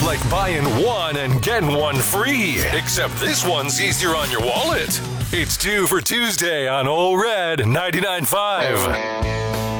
like buying one and getting one free. Except this one's easier on your wallet. It's 2 for Tuesday on Old Red 99.5.